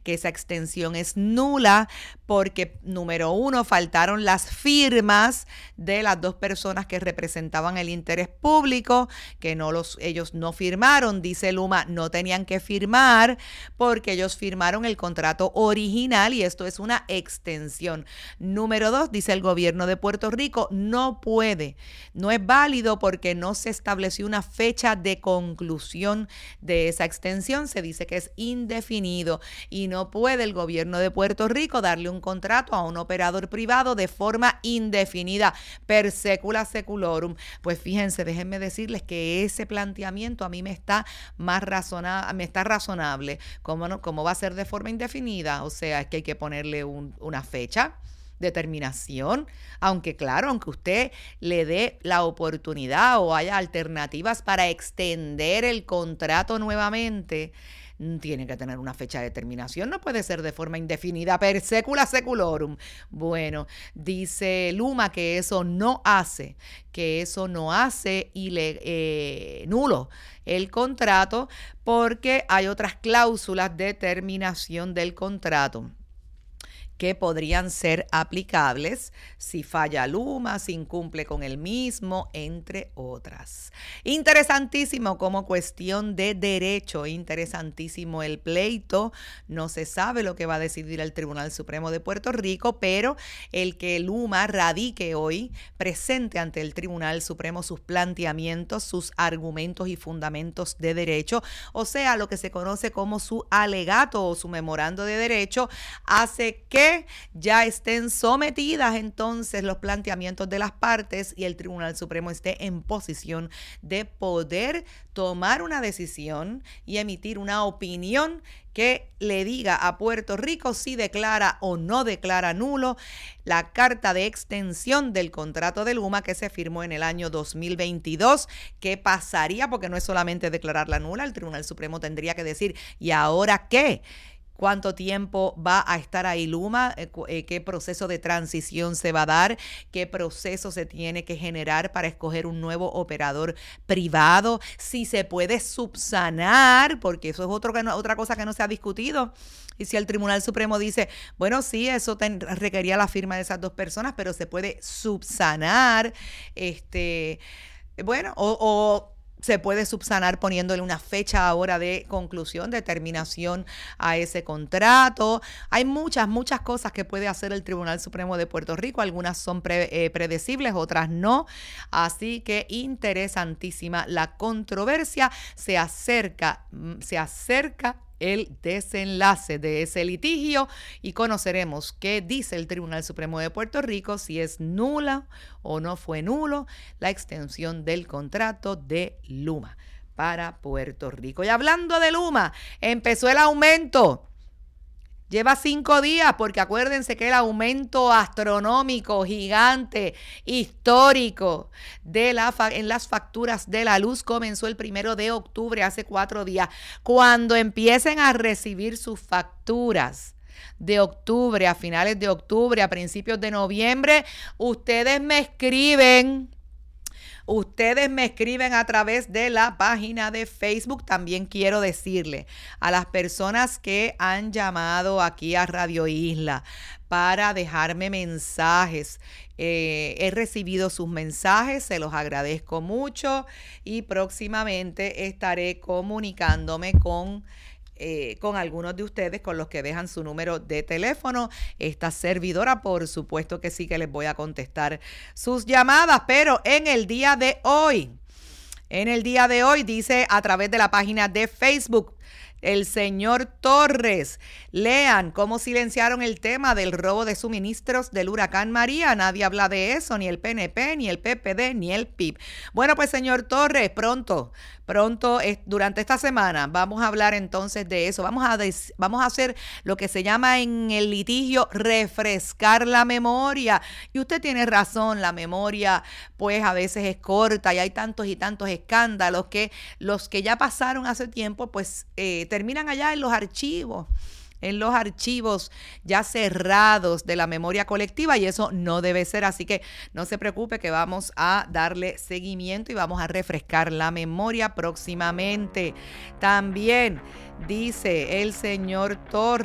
que esa extensión es nula porque, número uno, faltaron las firmas de las dos personas que representaban el interés público, que ellos no firmaron. Dice Luma, no tenían que firmar porque ellos firmaron el contrato original y esto es una extensión. Número dos, dice el gobierno de Puerto Rico, no es válido porque no se estableció una fecha de conclusión de esa extensión. Se dice que es indefinido y no puede el gobierno de Puerto Rico darle un contrato a un operador privado de forma indefinida, per secula seculorum. Pues fíjense, déjenme decirles que ese planteamiento a mí me está razonable. ¿Cómo va a ser de forma indefinida? O sea, es que hay que ponerle una fecha de terminación, aunque usted le dé la oportunidad o haya alternativas para extender el contrato nuevamente, tiene que tener una fecha de terminación, no puede ser de forma indefinida, per secula seculorum. Bueno, dice Luma que eso no hace nulo el contrato porque hay otras cláusulas de terminación del contrato que podrían ser aplicables si falla Luma, si incumple con el mismo, entre otras. Interesantísimo como cuestión de derecho, interesantísimo el pleito. No se sabe lo que va a decidir el Tribunal Supremo de Puerto Rico, pero el que Luma radique hoy, presente ante el Tribunal Supremo sus planteamientos, sus argumentos y fundamentos de derecho, o sea, lo que se conoce como su alegato o su memorando de derecho, hace que ya estén sometidas entonces los planteamientos de las partes y el Tribunal Supremo esté en posición de poder tomar una decisión y emitir una opinión que le diga a Puerto Rico si declara o no declara nulo la carta de extensión del contrato de Luma que se firmó en el año 2022. ¿Qué pasaría? Porque no es solamente declararla nula, el Tribunal Supremo tendría que decir, ¿y ahora qué? ¿Cuánto tiempo va a estar ahí Luma? ¿Qué proceso de transición se va a dar? ¿Qué proceso se tiene que generar para escoger un nuevo operador privado? Si se puede subsanar, porque eso es otra cosa que no se ha discutido. Y si el Tribunal Supremo dice, bueno, sí, eso requería la firma de esas dos personas, pero se puede subsanar, se puede subsanar poniéndole una fecha ahora de conclusión, de terminación a ese contrato. Hay muchas cosas que puede hacer el Tribunal Supremo de Puerto Rico. Algunas son predecibles, otras no. Así que interesantísima la controversia. Se acerca el desenlace de ese litigio y conoceremos qué dice el Tribunal Supremo de Puerto Rico, si es nula o no fue nulo la extensión del contrato de Luma para Puerto Rico. Y hablando de Luma, empezó el aumento. Lleva 5 días porque acuérdense que el aumento astronómico, gigante, histórico en las facturas de la luz comenzó el 1 de octubre, hace 4 días. Cuando empiecen a recibir sus facturas de octubre, a finales de octubre, a principios de noviembre, ustedes me escriben a través de la página de Facebook. También quiero decirle a las personas que han llamado aquí a Radio Isla para dejarme mensajes. He recibido sus mensajes, se los agradezco mucho y próximamente estaré comunicándome con algunos de ustedes, con los que dejan su número de teléfono. Esta servidora, por supuesto que sí que les voy a contestar sus llamadas, pero en el día de hoy dice a través de la página de Facebook, el señor Torres, lean cómo silenciaron el tema del robo de suministros del huracán María. Nadie habla de eso, ni el PNP, ni el PPD, ni el PIB. Bueno, pues señor Torres, pronto, durante esta semana vamos a hablar entonces de eso. Vamos a hacer lo que se llama en el litigio refrescar la memoria. Y usted tiene razón, la memoria pues a veces es corta y hay tantos y tantos escándalos que los que ya pasaron hace tiempo pues terminan allá en los archivos ya cerrados de la memoria colectiva y eso no debe ser, así que no se preocupe que vamos a darle seguimiento y vamos a refrescar la memoria próximamente. También dice el señor Torres,